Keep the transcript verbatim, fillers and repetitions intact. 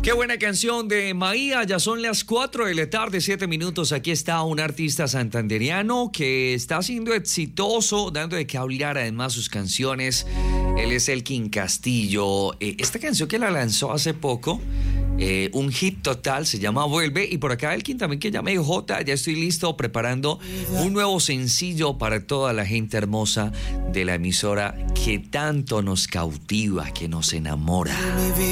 Qué buena canción de Maía. Ya son las cuatro de la tarde, siete minutos. Aquí está un artista santanderiano que está siendo exitoso, dando de qué hablar además sus canciones. Él es Elkin Castillo. Eh, esta canción que la lanzó hace poco, eh, un hit total, se llama Vuelve. Y por acá Elkin también, que ya me dijo: Jota, ya estoy listo preparando un nuevo sencillo para toda la gente hermosa de la emisora que tanto nos cautiva, que nos enamora.